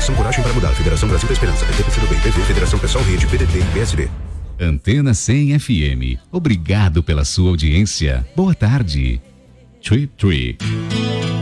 Federação Coragem para Mudar, Federação Brasil da Esperança, PT, PCdoB, PV, Federação Pessoal Rede, PDT e PSD. Antena 100 FM. Obrigado pela sua audiência. Boa tarde. Trip Tree.